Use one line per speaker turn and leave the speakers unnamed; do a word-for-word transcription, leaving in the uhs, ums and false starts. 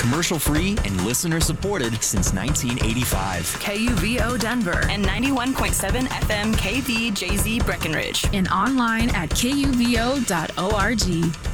Commercial-free and listener-supported since nineteen eighty-five.
K U V O Denver
and ninety-one point seven F M K V J Z Breckenridge.
And online at K U V O dot org.